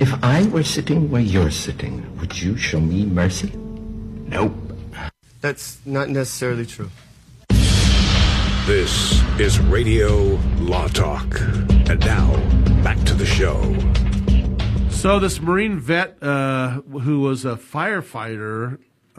If I were sitting where you're sitting, would you show me mercy? Nope. That's not necessarily true. This is Radio Law Talk. And now, back to the show. So this Marine vet who was a firefighter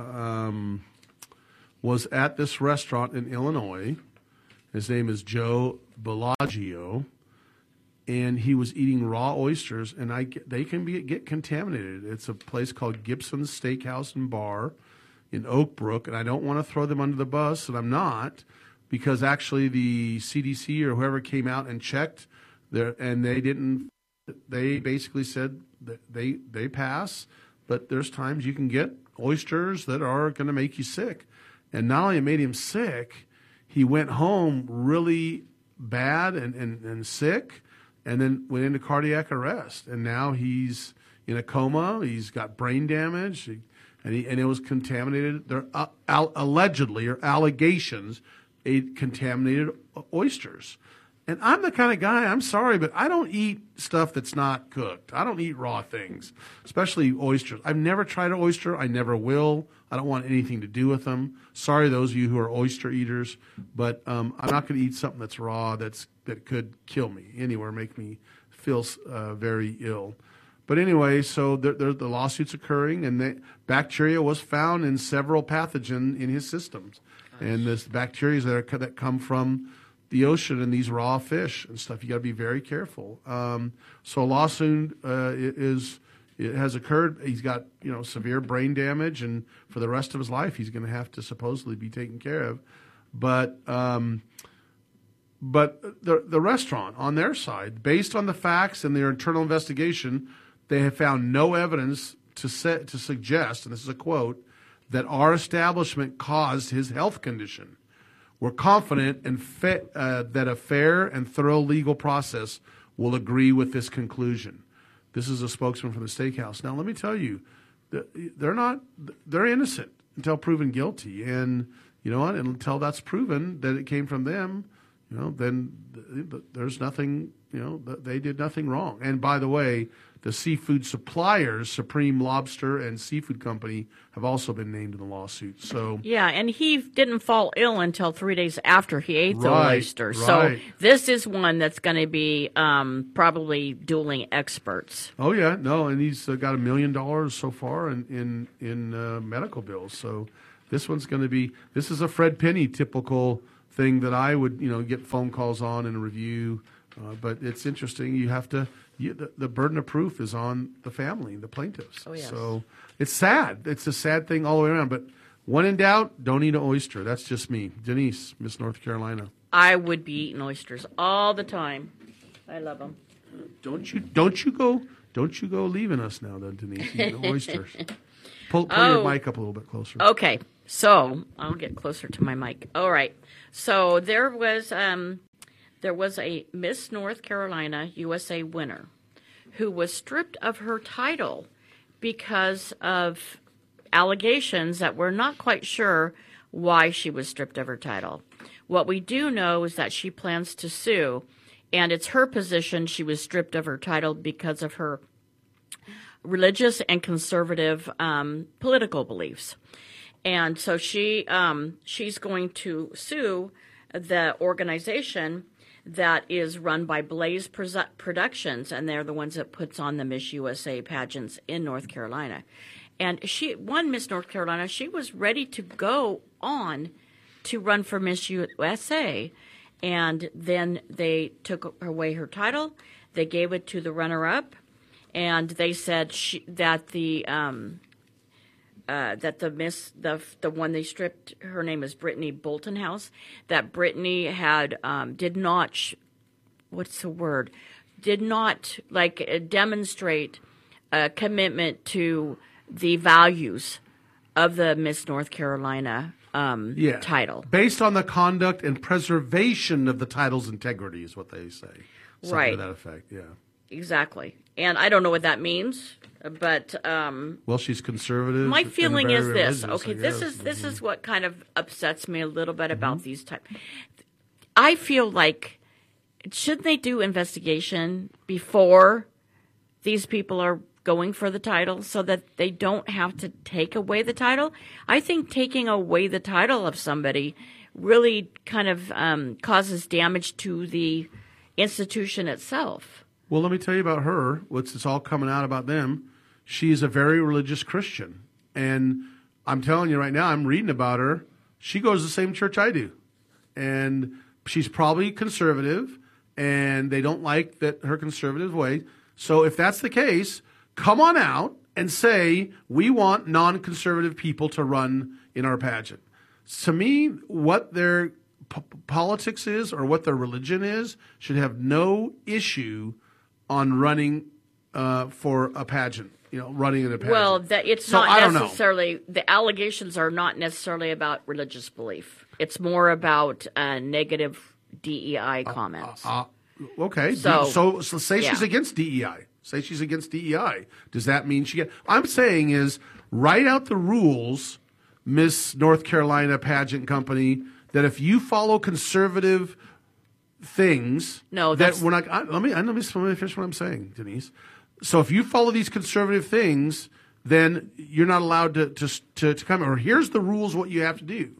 was at this restaurant in Illinois. His name is Joe Bellagio. And he was eating raw oysters, and they can get contaminated. It's a place called Gibson's Steakhouse and Bar in Oak Brook, and I don't want to throw them under the bus, and I'm not, because actually the CDC or whoever came out and checked there, and they didn't. They basically said that they pass, but there's times you can get oysters that are going to make you sick, and not only it made him sick, he went home really bad and sick. And then went into cardiac arrest, and now he's in a coma. He's got brain damage, and it was contaminated. There allegedly or allegations, it contaminated oysters. And I'm the kind of guy. I'm sorry, but I don't eat stuff that's not cooked. I don't eat raw things, especially oysters. I've never tried an oyster. I never will. I don't want anything to do with them. Sorry, those of you who are oyster eaters, but I'm not going to eat something that's raw that could kill me anywhere, make me feel very ill. But anyway, so the lawsuit's occurring, and the bacteria was found in several pathogens in his systems, and this bacteria that come from the ocean and these raw fish and stuff. You got to be very careful. So a lawsuit it has occurred. He's got severe brain damage, and for the rest of his life, he's going to have to supposedly be taken care of. But the restaurant on their side, based on the facts and their internal investigation, they have found no evidence to suggest, and this is a quote, that our establishment caused his health condition. We're confident that a fair and thorough legal process will agree with this conclusion. This is a spokesman from the steakhouse. Now, let me tell you, they're innocent until proven guilty. And you know what? Until that's proven that it came from them, then there's nothing, they did nothing wrong. And by the way, the seafood suppliers, Supreme Lobster and Seafood Company, have also been named in the lawsuit. So yeah, and he didn't fall ill until 3 days after he ate the oyster. Right. So this is one that's going to be probably dueling experts. Oh yeah, no, and he's got $1 million so far in medical bills. So this one's going to be. This is a Fred Penny typical thing that I would get phone calls on and review. But it's interesting. You have to. The burden of proof is on the family, the plaintiffs. Oh, yes. So it's sad. It's a sad thing all the way around. But when in doubt, don't eat an oyster. That's just me. Denise, Miss North Carolina. I would be eating oysters all the time. I love them. Don't you go leaving us now, though, Denise. Eating oysters. Pull your mic up a little bit closer. Okay, so I'll get closer to my mic. All right. So there was a Miss North Carolina USA winner who was stripped of her title because of allegations that we're not quite sure why she was stripped of her title. What we do know is that she plans to sue, and it's her position she was stripped of her title because of her religious and conservative political beliefs. And so she's going to sue the organization that is run by Blaze Productions, and they're the ones that puts on the Miss USA pageants in North Carolina. And she won Miss North Carolina. She was ready to go on to run for Miss USA, and then they took away her title. They gave it to the runner-up, and they said that the one they stripped, her name is Brittany Boltonhouse, that Brittany had did not demonstrate a commitment to the values of the Miss North Carolina title. Based on the conduct and preservation of the title's integrity is what they say. Something right. to that effect, yeah. Exactly. And I don't know what that means, but well, she's conservative. My feeling is this. Okay, this is what kind of upsets me a little bit about these type. I feel like shouldn't they do investigation before these people are going for the title so that they don't have to take away the title. I think taking away the title of somebody really kind of causes damage to the institution itself. Well, let me tell you about her. It's all coming out about them. She is a very religious Christian. And I'm telling you right now, I'm reading about her. She goes to the same church I do. And she's probably conservative, and they don't like that her conservative way. So if that's the case, come on out and say, we want non-conservative people to run in our pageant. To me, what their politics is or what their religion is should have no issue on running for a pageant, running in a pageant. Well, not necessarily, the allegations are not necessarily about religious belief. It's more about negative DEI comments. Okay. So say she's against DEI. Say she's against DEI. Does that mean I'm saying is write out the rules, Miss North Carolina Pageant Company, that if you follow conservative things, let me finish what I'm saying, Denise. So if you follow these conservative things, then you're not allowed to come. Or here's the rules, what you have to do.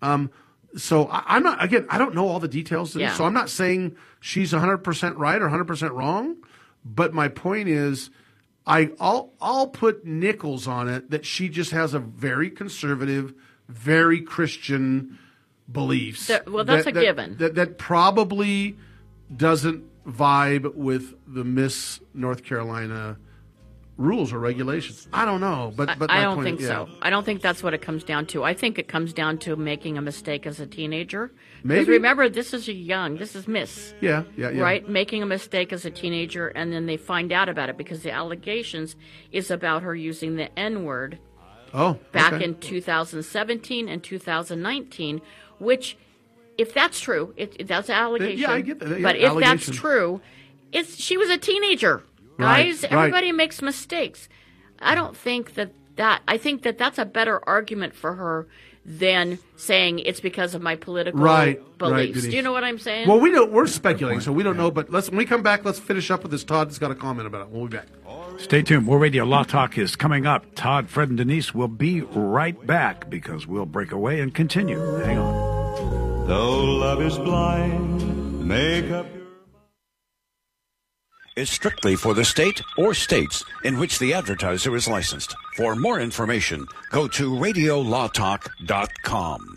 So I'm not, again, I don't know all the details, Denise, so I'm not saying she's 100% right or 100% wrong. But my point is, I'll put nickels on it that she just has a very conservative, very Christian beliefs. That's a given. That probably doesn't vibe with the Miss North Carolina rules or regulations. I don't know, but I don't think so. I don't think that's what it comes down to. I think it comes down to making a mistake as a teenager. Maybe. Because remember, this is Miss. Yeah. Right? Making a mistake as a teenager, and then they find out about it because the allegations is about her using the N-word back in 2017 and 2019, which, if that's true, that's an allegation. Yeah, I get that. But if that's true, she was a teenager. Guys, everybody makes mistakes. I don't think I think that that's a better argument for her than saying it's because of my political beliefs. Do you know what I'm saying? Well, we're speculating, so we don't know. But when we come back, let's finish up with this. Todd's got a comment about it. We'll be back. Stay tuned. More Radio Law Talk is coming up. Todd, Fred, and Denise will be right back because we'll break away and continue. Hang on. Though love is blind, make up is strictly for the state or states in which the advertiser is licensed. For more information, go to radiolawtalk.com.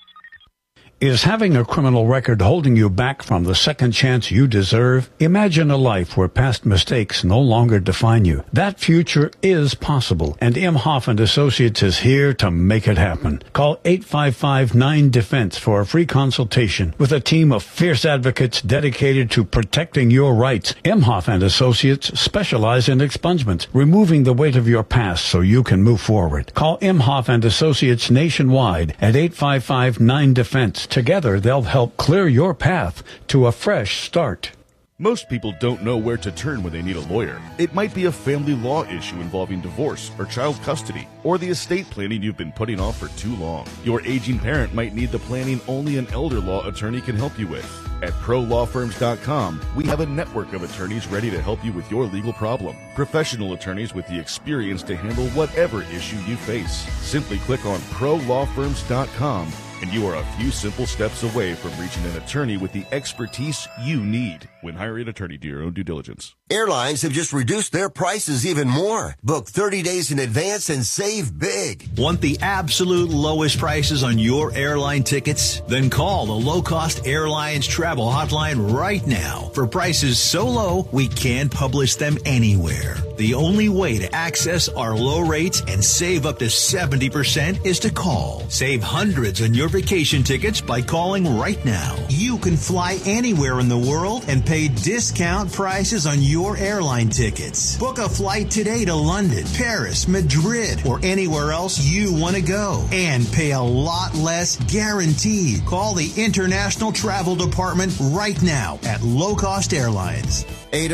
Is having a criminal record holding you back from the second chance you deserve? Imagine a life where past mistakes no longer define you. That future is possible, and Imhoff and Associates is here to make it happen. Call 855-9-DEFENSE for a free consultation with a team of fierce advocates dedicated to protecting your rights. Imhoff and Associates specialize in expungements, removing the weight of your past so you can move forward. Call Imhoff and Associates nationwide at 855-9-DEFENSE. Together, they'll help clear your path to a fresh start. Most people don't know where to turn when they need a lawyer. It might be a family law issue involving divorce or child custody, or the estate planning you've been putting off for too long. Your aging parent might need the planning only an elder law attorney can help you with. At ProLawFirms.com, we have a network of attorneys ready to help you with your legal problem. Professional attorneys with the experience to handle whatever issue you face. Simply click on ProLawFirms.com and you are a few simple steps away from reaching an attorney with the expertise you need. When hiring an attorney, do your own due diligence. Airlines have just reduced their prices even more. Book 30 days in advance and save big. Want the absolute lowest prices on your airline tickets? Then call the Low Cost Airlines Travel Hotline right now for prices so low we can't publish them anywhere. The only way to access our low rates and save up to 70% is to call. Save hundreds on your vacation tickets by calling right now. You can fly anywhere in the world and pay discount prices on your airline tickets. Book a flight today to London, Paris, Madrid, or anywhere else you want to go and pay a lot less guaranteed. Call the International Travel Department right now at Low Cost Airlines.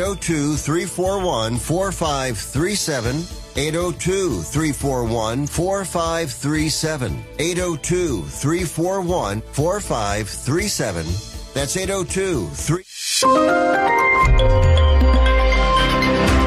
802-341-4537. 802-341-4537. 802-341-4537. That's 802-3...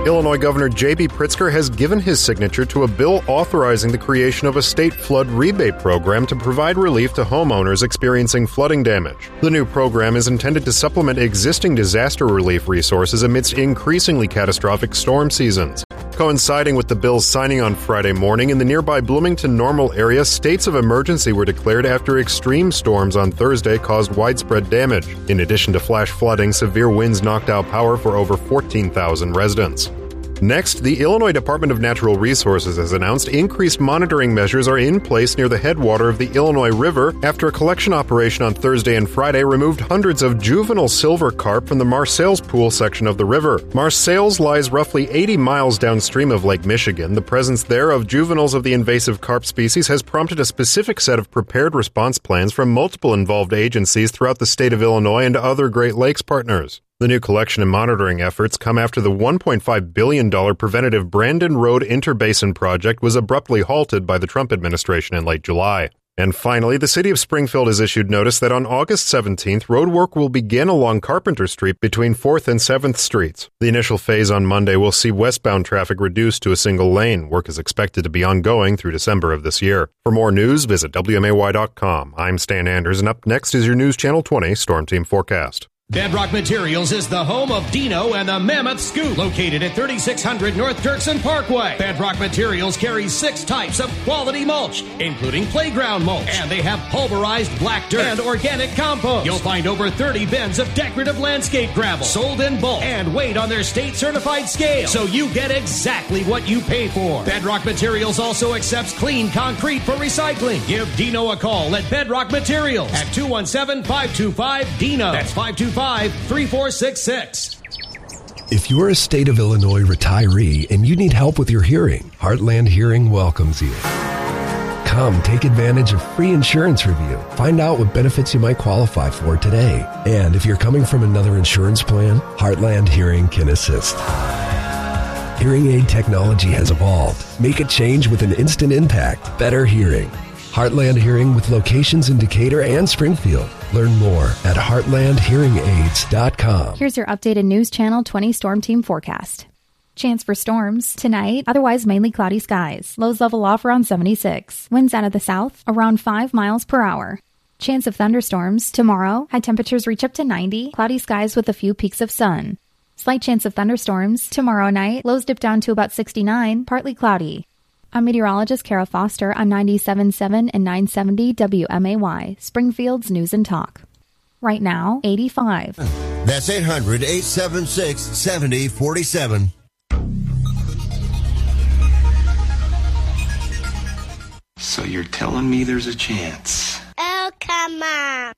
Illinois Governor J.B. Pritzker has given his signature to a bill authorizing the creation of a state flood rebate program to provide relief to homeowners experiencing flooding damage. The new program is intended to supplement existing disaster relief resources amidst increasingly catastrophic storm seasons. Coinciding with the bill's signing on Friday morning, in the nearby Bloomington-Normal area, states of emergency were declared after extreme storms on Thursday caused widespread damage. In addition to flash flooding, severe winds knocked out power for over 14,000 residents. Next, the Illinois Department of Natural Resources has announced increased monitoring measures are in place near the headwater of the Illinois River after a collection operation on Thursday and Friday removed hundreds of juvenile silver carp from the Marseilles Pool section of the river. Marseilles lies roughly 80 miles downstream of Lake Michigan. The presence there of juveniles of the invasive carp species has prompted a specific set of prepared response plans from multiple involved agencies throughout the state of Illinois and other Great Lakes partners. The new collection and monitoring efforts come after the $1.5 billion preventative Brandon Road Interbasin project was abruptly halted by the Trump administration in late July. And finally, the city of Springfield has issued notice that on August 17th, road work will begin along Carpenter Street between 4th and 7th Streets. The initial phase on Monday will see westbound traffic reduced to a single lane. Work is expected to be ongoing through December of this year. For more news, visit WMAY.com. I'm Stan Anders, and up next is your News Channel 20 Storm Team Forecast. Bedrock Materials is the home of Dino and the Mammoth Scoop, located at 3600 North Dirksen Parkway. Bedrock Materials carries 6 types of quality mulch, including playground mulch, and they have pulverized black dirt and organic compost. You'll find over 30 bins of decorative landscape gravel, sold in bulk and weighed on their state-certified scale, so you get exactly what you pay for. Bedrock Materials also accepts clean concrete for recycling. Give Dino a call at Bedrock Materials at 217-525-DINO. That's 525-3466. If you're a state of Illinois retiree and you need help with your hearing, Heartland Hearing welcomes you. Come take advantage of free insurance review. Find out what benefits you might qualify for today. And if you're coming from another insurance plan, Heartland Hearing can assist. Hearing aid technology has evolved. Make a change with an instant impact. Better hearing. Heartland Hearing with locations in Decatur and Springfield. Learn more at heartlandhearingaids.com. Here's your updated News Channel 20 Storm Team forecast. Chance for storms tonight, otherwise mainly cloudy skies. Lows level off around 76. Winds out of the south around 5 miles per hour. Chance of thunderstorms tomorrow. High temperatures reach up to 90. Cloudy skies with a few peaks of sun. Slight chance of thunderstorms tomorrow night. Lows dip down to about 69. Partly cloudy. I'm meteorologist Kara Foster on 97.7 and 970 WMAY, Springfield's News and Talk. Right now, 85. That's 800-876-7047. So you're telling me there's a chance? Oh, come on.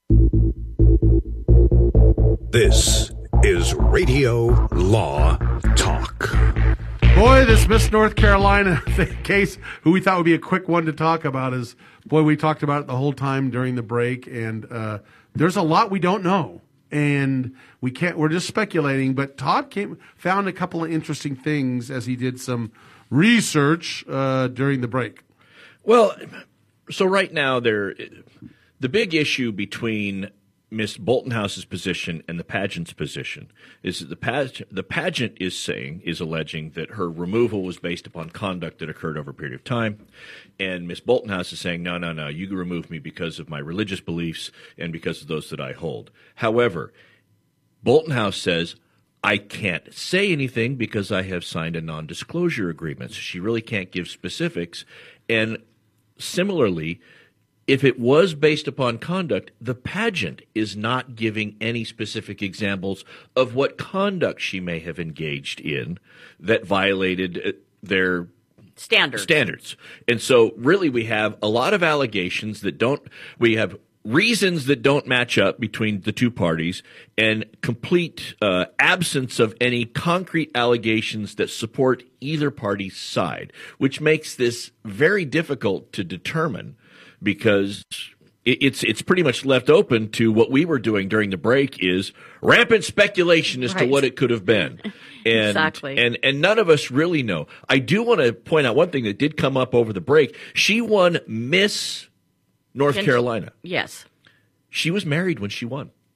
This is Radio Law Talk. Boy, this Miss North Carolina case, who we thought would be a quick one to talk about, is, boy, we talked about it the whole time during the break, and there's a lot we don't know, and we're just speculating, but Todd found a couple of interesting things as he did some research during the break. Well, so right now, the big issue between Miss Boltonhouse's position and the pageant's position is that the pageant is alleging that her removal was based upon conduct that occurred over a period of time, and Miss Boltonhouse is saying, no, you removed me because of my religious beliefs and because of those that I hold. However, Boltonhouse says, I can't say anything because I have signed a non-disclosure agreement. So she really can't give specifics, and similarly, if it was based upon conduct, the pageant is not giving any specific examples of what conduct she may have engaged in that violated their standards. And so really we have a lot of allegations we have reasons that don't match up between the two parties, and complete absence of any concrete allegations that support either party's side, which makes this very difficult to determine, because it's pretty much left open to what we were doing during the break is rampant speculation as to what it could have been. And, exactly. And none of us really know. I do want to point out one thing that did come up over the break. She won Miss North Carolina. Yes. She was married when she won.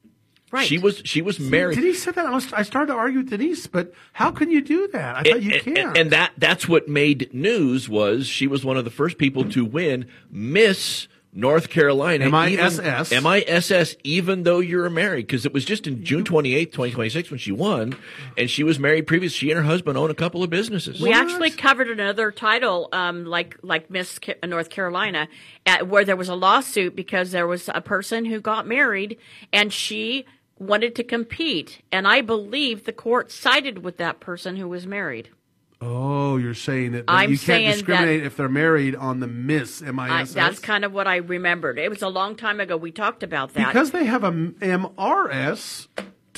Right. She was married. Denise said that. I started to argue with Denise, but how can you do that? I thought you can't. And that's what made news. Was she was one of the first people to win Miss North Carolina. MISS, even though you're married, because it was just in June 28th, 2026 when she won, and she was married previous. She and her husband own a couple of businesses. We actually covered another title, like Miss North Carolina, where there was a lawsuit because there was a person who got married and she wanted to compete, and I believe the court sided with that person who was married. Oh, you're saying that you can't discriminate if they're married on the Miss MISS? That's kind of what I remembered. It was a long time ago. We talked about that. Because they have a MRS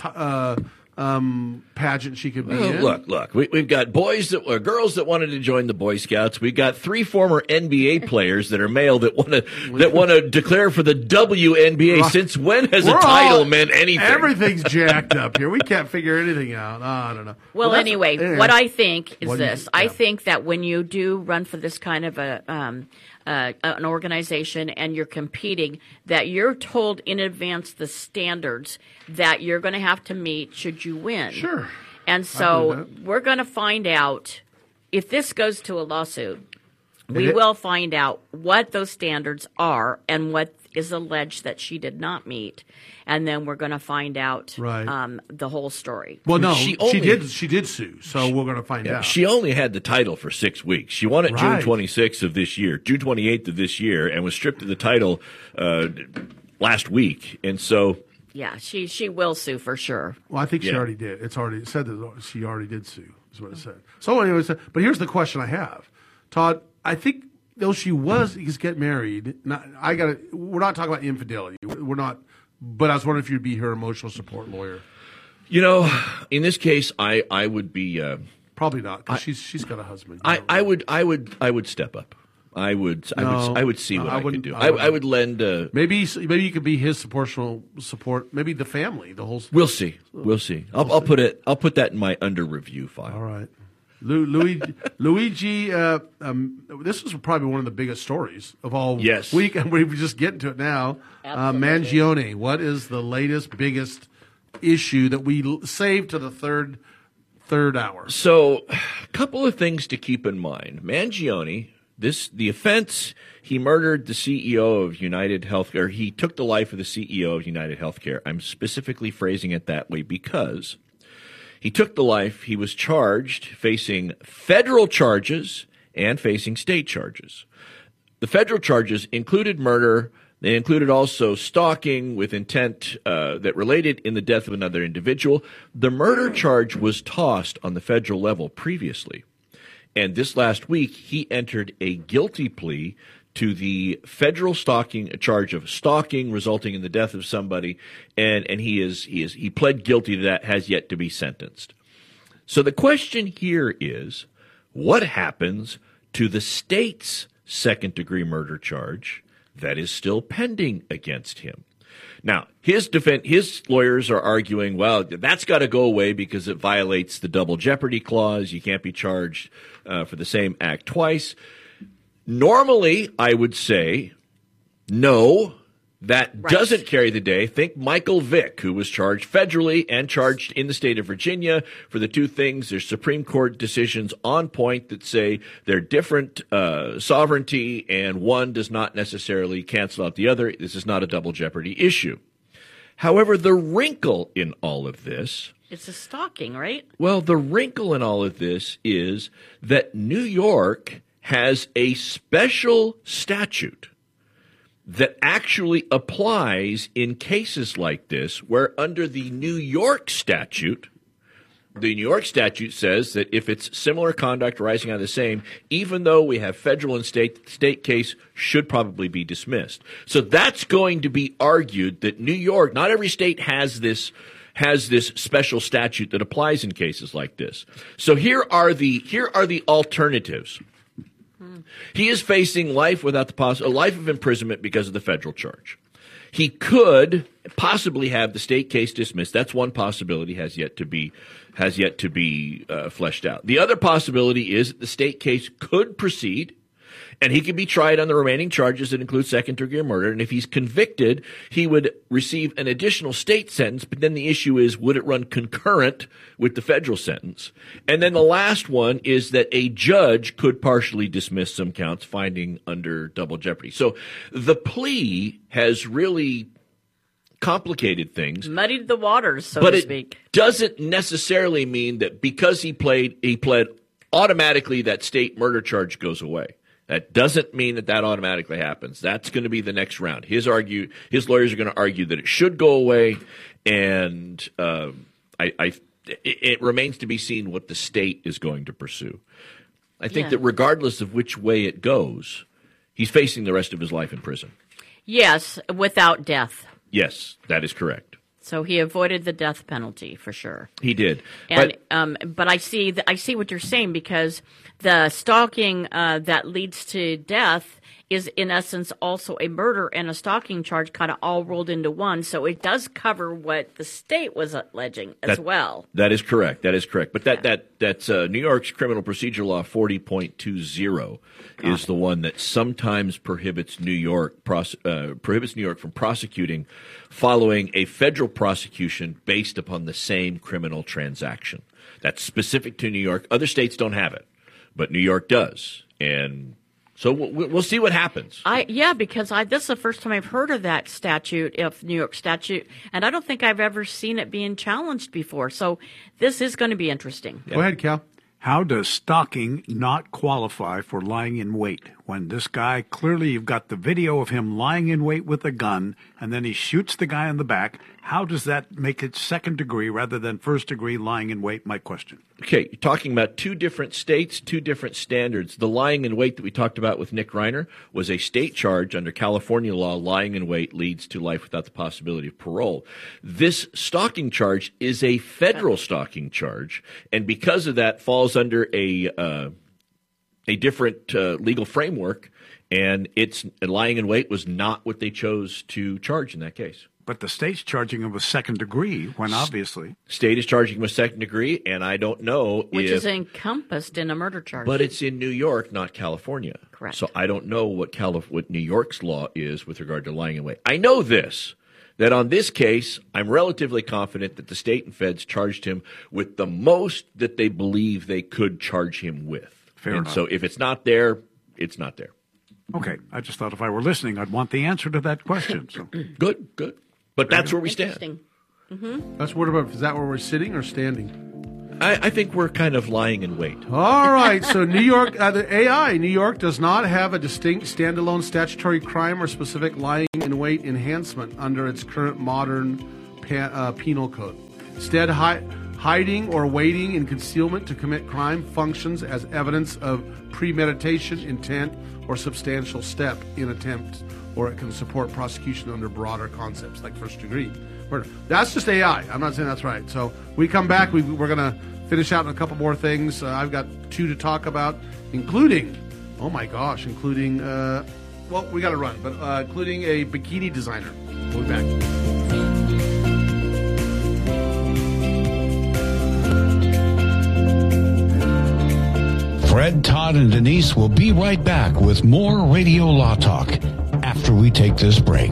pageant she could be in. Look. We've got girls that wanted to join the Boy Scouts. We got 3 former NBA players that are male that want to declare for the WNBA. Right. Since when has a title meant anything? Everything's jacked up here. We can't figure anything out. I don't know. Well, anyway, what I think is this. I think that when you do run for this kind of an organization and you're competing, that you're told in advance the standards that you're going to have to meet should you win. Sure. And so we're going to find out if this goes to a lawsuit. We will find out what those standards are and what is alleged that she did not meet, and then we're going to find out the whole story. Well, no, she did sue, so we're going to find out. She only had the title for 6 weeks. She won it June 26th of this year, June 28th of this year, and was stripped of the title last week, and so. Yeah, she will sue for sure. Well, I think she already did. It said that she already did sue, is what it said. So anyways, but here's the question I have. Todd, I think though she was get married, we're not talking about infidelity. We're not, but I was wondering if you'd be her emotional support lawyer. You know, in this case, I would be probably not, because she's got a husband. I would step up. I would see what I could do. I would lend. Maybe you could be his support. Maybe the family, the whole. We'll see. I'll put that in my under review file. All right. Luigi, this was probably one of the biggest stories of all week, and we're just getting to it now. Mangione, what is the latest, biggest issue that we saved to the third hour? So, a couple of things to keep in mind. Mangione. The offense, he murdered the CEO of United Healthcare. He took the life of the CEO of United Healthcare. I'm specifically phrasing it that way because he took the life. He was charged, facing federal charges and facing state charges. The federal charges included murder. They included also stalking with intent that related in the death of another individual. The murder charge was tossed on the federal level previously. And this last week, he entered a guilty plea to the federal charge of stalking resulting in the death of somebody, and he pled guilty to that, has yet to be sentenced. So the question here is, what happens to the state's second-degree murder charge that is still pending against him? Now, his lawyers are arguing, well, that's got to go away because it violates the double jeopardy clause. You can't be charged for the same act twice. Normally, I would say, no, that doesn't carry the day. Think Michael Vick, who was charged federally and charged in the state of Virginia for the two things. There's Supreme Court decisions on point that say they're different sovereignty, and one does not necessarily cancel out the other. This is not a double jeopardy issue. However, the wrinkle in all of this... It's a stalking, right? Well, the wrinkle in all of this is that New York has a special statute that actually applies in cases like this, where under the New York statute says that if it's similar conduct arising out of the same, even though we have federal and state case, should probably be dismissed. So that's going to be argued that New York, not every state has this special statute that applies in cases like this. So here are the alternatives. He is facing life without a life of imprisonment because of the federal charge. He could possibly have the state case dismissed. That's one possibility, has yet to be fleshed out. The other possibility is that the state case could proceed, And he could be tried on the remaining charges that include second-degree murder. And if he's convicted, he would receive an additional state sentence. But then the issue is, would it run concurrent with the federal sentence? And then the last one is that a judge could partially dismiss some counts, finding under double jeopardy. So the plea has really complicated things. Muddied the waters, so but to speak. It doesn't necessarily mean that because he pled automatically that state murder charge goes away. That doesn't mean that automatically happens. That's going to be the next round. His lawyers are going to argue that it should go away, and it remains to be seen what the state is going to pursue. I think that regardless of which way it goes, he's facing the rest of his life in prison. Yes, without death. Yes, that is correct. So he avoided the death penalty for sure. He did. And but I see what you're saying, because the stalking that leads to death is in essence also a murder and a stalking charge kind of all rolled into one. So it does cover what the state was alleging as well. That is correct. But that's New York's criminal procedure law 40.20 is the one that sometimes prohibits New York from prosecuting following a federal prosecution based upon the same criminal transaction. That's specific to New York. Other states don't have it, but New York does. And so we'll see what happens. Because this is the first time I've heard of that statute, of New York statute, and I don't think I've ever seen it being challenged before. So this is going to be interesting. Go ahead, Cal. How does stalking not qualify for lying in wait? When this guy, clearly you've got the video of him lying in wait with a gun, and then he shoots the guy in the back. How does that make it second degree rather than first degree lying in wait? My question. Okay, you're talking about two different states, two different standards. The lying in wait that we talked about with Nick Reiner was a state charge under California law. Lying in wait leads to life without the possibility of parole. This stalking charge is a federal stalking charge, and because of that falls under a different legal framework, and lying in wait was not what they chose to charge in that case. But the state's charging him with second degree when obviously. State is charging him with second degree, and I don't know Which is encompassed in a murder charge. But it's in New York, not California. Correct. So I don't know what New York's law is with regard to lying in wait. I know this, that on this case, I'm relatively confident that the state and feds charged him with the most that they believe they could charge him with. Fair enough. So if it's not there, it's not there. Okay. I just thought if I were listening, I'd want the answer to that question. So. Good. But that's where we stand. Mm-hmm. Is that where we're sitting or standing? I think we're kind of lying in wait. All right. So New York, New York does not have a distinct standalone statutory crime or specific lying in wait enhancement under its current modern penal code. Instead, hiding or waiting in concealment to commit crime functions as evidence of premeditation, intent, or substantial step in attempt, or it can support prosecution under broader concepts like first-degree murder. That's just AI. I'm not saying that's right. So we come back. We're going to finish out on a couple more things. I've got two to talk about, including, we got to run, but including a bikini designer. We'll be back. Fred, Todd, and Denise will be right back with more Radio Law Talk after we take this break.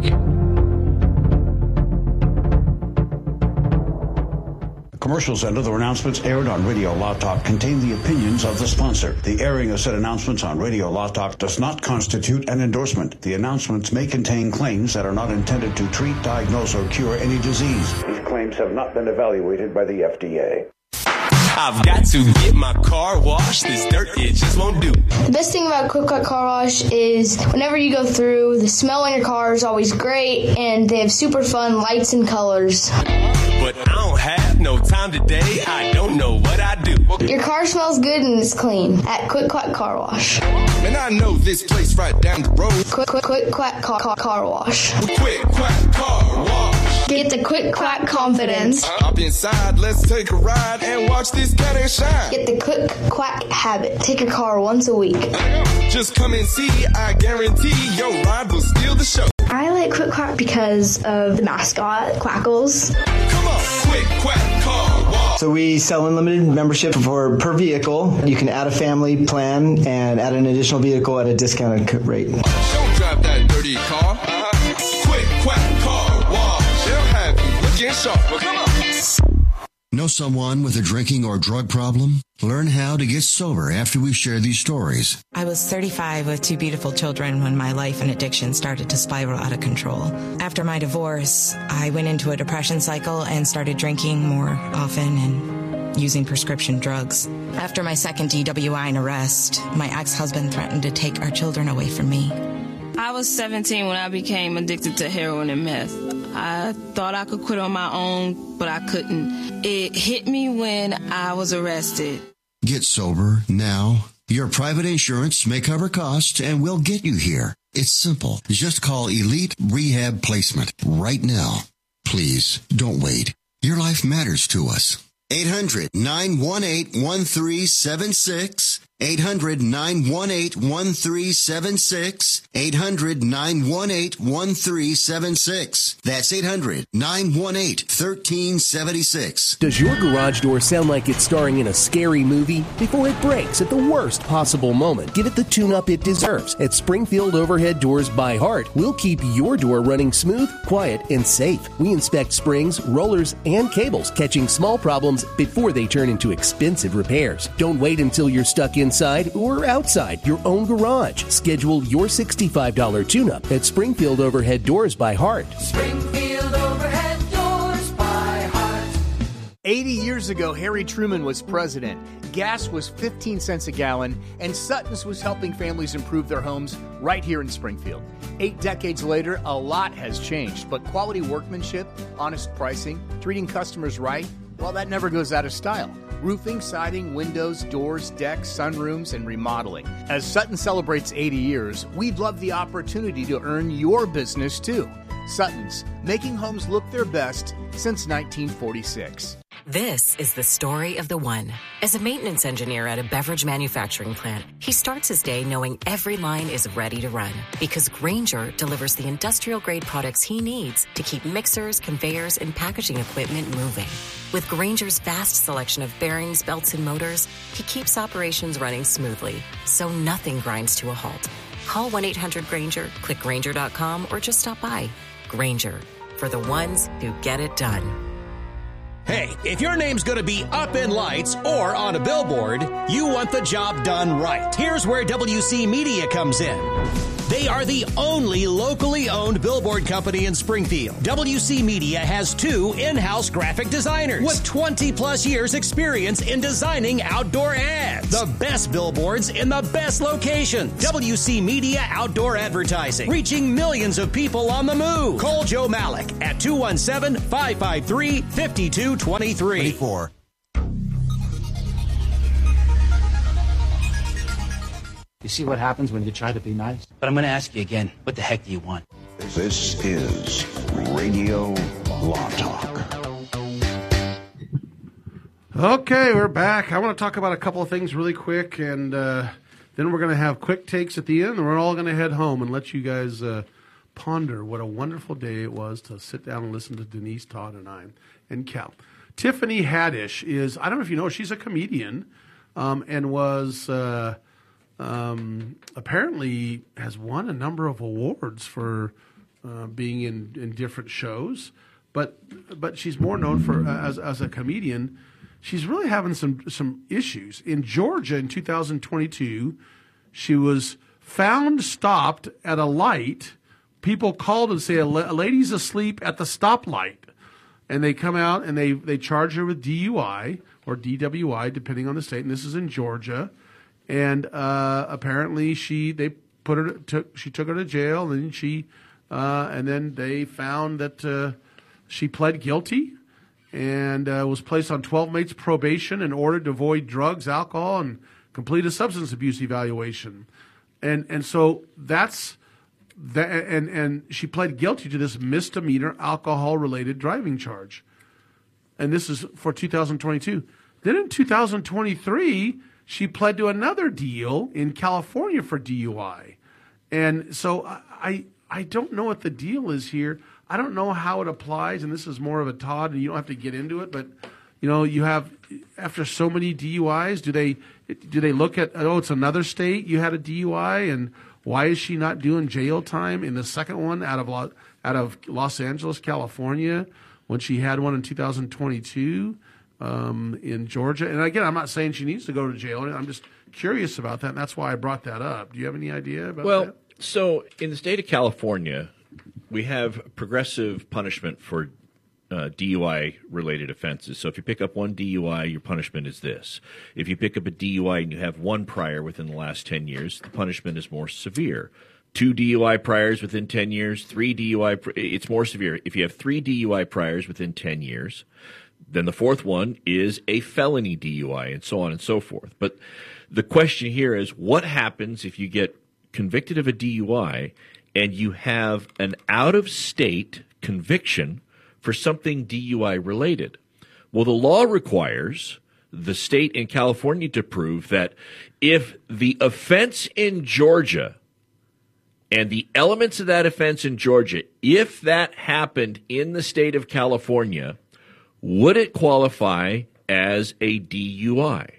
Commercials and other announcements aired on Radio Law Talk contain the opinions of the sponsor. The airing of said announcements on Radio Law Talk does not constitute an endorsement. The announcements may contain claims that are not intended to treat, diagnose, or cure any disease. These claims have not been evaluated by the FDA. I've got to get my car washed. This dirt, it just won't do. The best thing about Quick Quack Car Wash is whenever you go through, the smell on your car is always great, and they have super fun lights and colors. But I don't have no time today. I don't know what I do. Your car smells good and it's clean at Quick Quack Car Wash. Man, I know this place right down the road. Quick Quack Car Wash. Quick Quack Car Wash. Get the Quick Quack confidence. Hop inside, let's take a ride and watch this cat and shine. Get the Quick Quack habit. Take your car once a week. Just come and see, I guarantee your ride will steal the show. I like Quick Quack because of the mascot, Quackles. Come on, Quick Quack Car Wash. So we sell unlimited membership per vehicle. You can add a family plan and add an additional vehicle at a discounted rate. Don't drive that dirty car. Quick, quack, car wash. They'll have you looking sharp. Well, come on. Know someone with a drinking or drug problem? Learn how to get sober after we share these stories. I was 35 with 2 beautiful children when my life and addiction started to spiral out of control. After my divorce, I went into a depression cycle and started drinking more often and using prescription drugs. After my second DWI and arrest, my ex-husband threatened to take our children away from me. I was 17 when I became addicted to heroin and meth. I thought I could quit on my own, but I couldn't. It hit me when I was arrested. Get sober now. Your private insurance may cover costs and we'll get you here. It's simple. Just call Elite Rehab Placement right now. Please don't wait. Your life matters to us. 800-918-1376. 800-918-1376. 800-918-1376. That's 800-918-1376. Does your garage door sound like it's starring in a scary movie? Before it breaks at the worst possible moment, give it the tune-up it deserves. At Springfield Overhead Doors by Heart, we'll keep your door running smooth, quiet, and safe. We inspect springs, rollers, and cables, catching small problems before they turn into expensive repairs. Don't wait until you're stuck inside or outside your own garage. Schedule your $65 tune-up at Springfield Overhead Doors by Heart. Springfield Overhead Doors by Heart. 80 years ago, Harry Truman was president. Gas was 15 cents a gallon, and Sutton's was helping families improve their homes right here in Springfield. 8 decades later, a lot has changed, but quality workmanship, honest pricing, treating customers right, well, that never goes out of style. Roofing, siding, windows, doors, decks, sunrooms, and remodeling. As Sutton celebrates 80 years, we'd love the opportunity to earn your business too. Sutton's, making homes look their best since 1946. This is the story of the one. As a maintenance engineer at a beverage manufacturing plant, he starts his day knowing every line is ready to run because Grainger delivers the industrial-grade products he needs to keep mixers, conveyors, and packaging equipment moving. With Grainger's vast selection of bearings, belts, and motors, he keeps operations running smoothly, so nothing grinds to a halt. Call 1-800-GRAINGER, click Grainger.com, or just stop by. Grainger, for the ones who get it done. Hey, if your name's going to be up in lights or on a billboard, you want the job done right. Here's where WC Media comes in. They are the only locally owned billboard company in Springfield. WC Media has 2 in-house graphic designers with 20-plus years experience in designing outdoor ads. The best billboards in the best locations. WC Media Outdoor Advertising, reaching millions of people on the move. Call Joe Malik at 217-553-5223. You see what happens when you try to be nice? But I'm going to ask you again, what the heck do you want? This is Radio Law Talk. Okay, we're back. I want to talk about a couple of things really quick, and then we're going to have quick takes at the end, and we're all going to head home and let you guys ponder what a wonderful day it was to sit down and listen to Denise, Todd, and I, and Cal. Tiffany Haddish is, I don't know if you know, she's a comedian and was... apparently has won a number of awards for being in different shows, but she's more known for as a comedian. She's really having some issues. In Georgia in 2022, she was found stopped at a light. People called and say a lady's asleep at the stoplight, and they come out and they charge her with DUI or DWI depending on the state. And this is in Georgia. And apparently she took her to jail, and then they found that she pled guilty and was placed on 12 months probation and ordered to avoid drugs, alcohol, and complete a substance abuse evaluation. And so that's that. And she pled guilty to this misdemeanor alcohol-related driving charge. And this is for 2022. Then in 2023. She pled to another deal in California for DUI. And so I don't know what the deal is here. I don't know how it applies, and this is more of a Todd, and you don't have to get into it, but you have after so many DUIs, do they look at, it's another state you had a DUI, and why is she not doing jail time in the second one out of Los Angeles, California, when she had one in 2022 in Georgia? And again, I'm not saying she needs to go to jail. I'm just curious about that, and that's why I brought that up. Do you have any idea about that? Well, so in the state of California, we have progressive punishment for DUI-related offenses. So if you pick up one DUI, your punishment is this. If you pick up a DUI and you have one prior within the last 10 years, the punishment is more severe. 2 DUI priors within 10 years, 3 DUI, it's more severe. If you have 3 DUI priors within 10 years, then the fourth one is a felony DUI, and so on and so forth. But the question here is, what happens if you get convicted of a DUI and you have an out-of-state conviction for something DUI related? Well, the law requires the state in California to prove that if the offense in Georgia and the elements of that offense in Georgia, if that happened in the state of California, would it qualify as a DUI?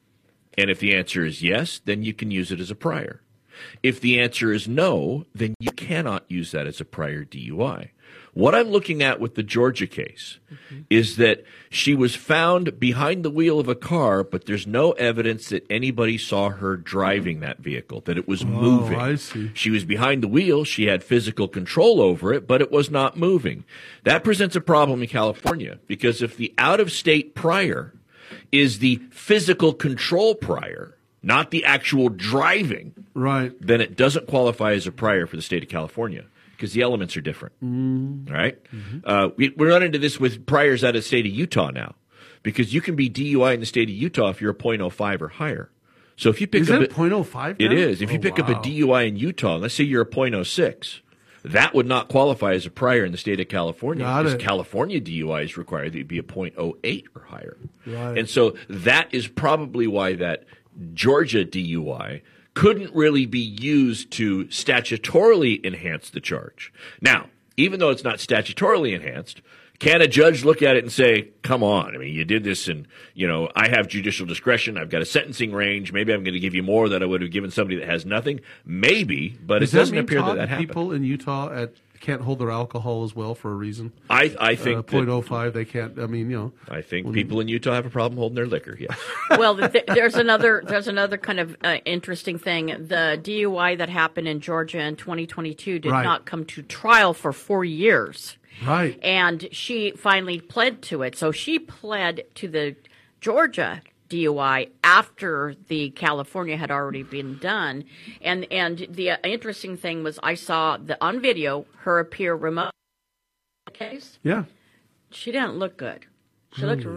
And if the answer is yes, then you can use it as a prior. If the answer is no, then you cannot use that as a prior DUI. What I'm looking at with the Georgia case is that she was found behind the wheel of a car, but there's no evidence that anybody saw her driving that vehicle, that it was moving. I see. She was behind the wheel. She had physical control over it, but it was not moving. That presents a problem in California, because if the out-of-state prior is the physical control prior, not the actual driving, right, then it doesn't qualify as a prior for the state of California, because the elements are different. All right? We run into this with priors out of the state of Utah now, because you can be DUI in the state of Utah if you're a .05 or higher. So if you pick is up that .05 it now? is. If you pick up a DUI in Utah, let's say you're a .06, that would not qualify as a prior in the state of California, because California DUIs require that you be a .08 or higher. Right. And so that is probably why that Georgia DUI couldn't really be used to statutorily enhance the charge. Now, even though it's not statutorily enhanced, can a judge look at it and say, come on, I mean, you did this and, I have judicial discretion, I've got a sentencing range, maybe I'm going to give you more than I would have given somebody that has nothing? Maybe, but it doesn't appear that happened. People in Utah can't hold their alcohol as well for a reason? I think .05, they can't, I think people in Utah have a problem holding their liquor, yes. Well, there's another kind of interesting thing. The DUI that happened in Georgia in 2022 did not come to trial for 4 years. Right. And she finally pled to it. So she pled to the Georgia DUI after the California had already been done. And the interesting thing was I saw on video her appear remote case. Yeah. She didn't look good. She looked